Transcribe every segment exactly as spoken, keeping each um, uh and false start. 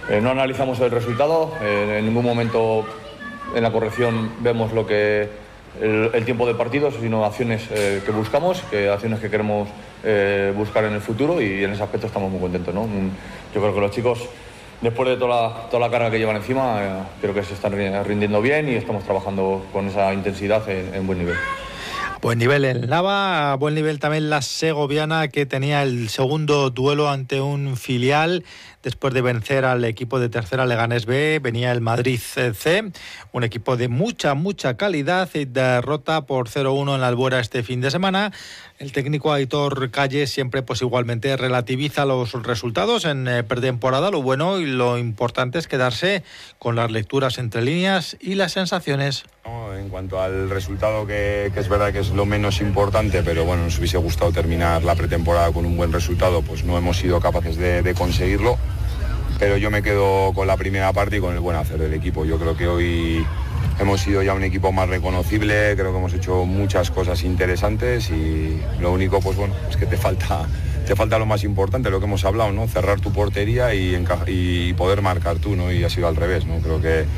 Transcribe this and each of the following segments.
eh, no analizamos el resultado, eh, en ningún momento en la corrección vemos lo que el, el tiempo de partidos, sino acciones eh, que buscamos, que acciones que queremos eh, buscar en el futuro, y en ese aspecto estamos muy contentos, ¿no? Yo creo que los chicos, después de toda la, toda la carga que llevan encima, eh, creo que se están rindiendo bien y estamos trabajando con esa intensidad en, en buen nivel. Buen nivel en Nava, buen nivel también la segoviana, que tenía el segundo duelo ante un filial. Después de vencer al equipo de tercera Leganés B, venía el Madrid C, un equipo de mucha, mucha calidad, y derrota por cero uno en la Albuera este fin de semana. El técnico Aitor Calle siempre pues igualmente relativiza los resultados en eh, pretemporada. Lo bueno y lo importante es quedarse con las lecturas entre líneas y las sensaciones. No, en cuanto al resultado, que, que es verdad que es lo menos importante, pero bueno, nos hubiese gustado terminar la pretemporada con un buen resultado, pues no hemos sido capaces de, de conseguirlo. Pero yo me quedo con la primera parte y con el buen hacer del equipo. Yo creo que hoy hemos sido ya un equipo más reconocible, creo que hemos hecho muchas cosas interesantes, y lo único, pues bueno, es que te falta, te falta lo más importante, lo que hemos hablado, ¿no? Cerrar tu portería y, enca- y poder marcar tú, ¿no? Y ha sido al revés, ¿no? Creo que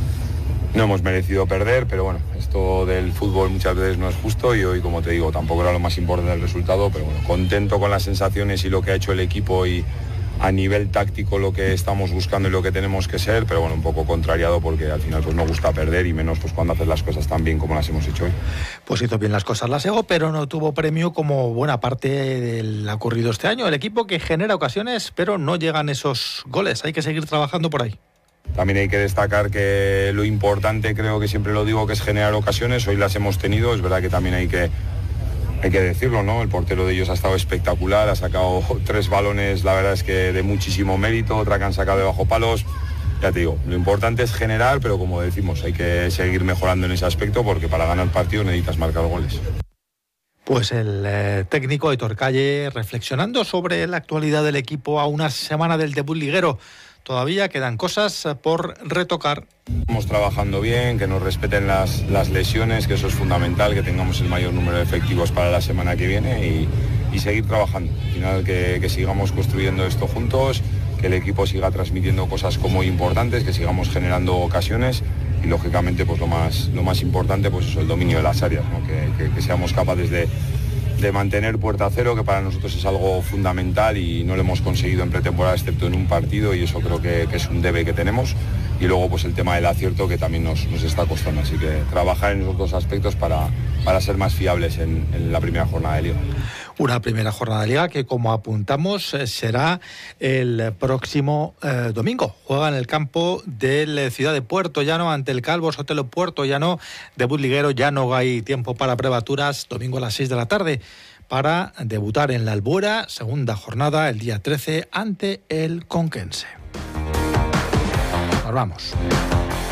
no hemos merecido perder, pero bueno, esto del fútbol muchas veces no es justo, y hoy, como te digo, tampoco era lo más importante el resultado, pero bueno, contento con las sensaciones y lo que ha hecho el equipo, y a nivel táctico lo que estamos buscando y lo que tenemos que ser, pero bueno, un poco contrariado porque al final pues no gusta perder, y menos pues cuando haces las cosas tan bien como las hemos hecho hoy. Pues hizo bien las cosas la Sego, pero no tuvo premio como buena parte del ocurrido este año. El equipo que genera ocasiones, pero no llegan esos goles. Hay que seguir trabajando por ahí. También hay que destacar que lo importante, creo que siempre lo digo, que es generar ocasiones. Hoy las hemos tenido, es verdad que también hay que Hay que decirlo, ¿no? El portero de ellos ha estado espectacular, ha sacado tres balones, la verdad es que de muchísimo mérito, otra que han sacado de bajo palos. Ya te digo, lo importante es generar, pero como decimos, hay que seguir mejorando en ese aspecto, porque para ganar partidos necesitas marcar goles. Pues el eh, técnico Aitor Calle reflexionando sobre la actualidad del equipo a una semana del debut liguero. Todavía quedan cosas por retocar. Estamos trabajando bien, que nos respeten las, las lesiones, que eso es fundamental, que tengamos el mayor número de efectivos para la semana que viene, y, y seguir trabajando. Al final que, que sigamos construyendo esto juntos, que el equipo siga transmitiendo cosas como importantes, que sigamos generando ocasiones, y lógicamente pues lo más, lo más importante pues es el dominio de las áreas, ¿no? que, que, que seamos capaces de de mantener puerta a cero, que para nosotros es algo fundamental y no lo hemos conseguido en pretemporada excepto en un partido, y eso creo que, que es un debe que tenemos. Y luego pues el tema del acierto, que también nos, nos está costando, así que trabajar en esos dos aspectos para, para ser más fiables en, en la primera jornada de Liga. Una primera jornada de Liga que, como apuntamos, será el próximo eh, domingo. Juega en el campo de la ciudad de Puerto Llano ante el Calvo Sotelo Puerto Llano. Debut liguero, ya no hay tiempo para prevaturas. Domingo a las seis de la tarde para debutar en la Albuera. Segunda jornada el día trece ante el Conquense. Nos vamos.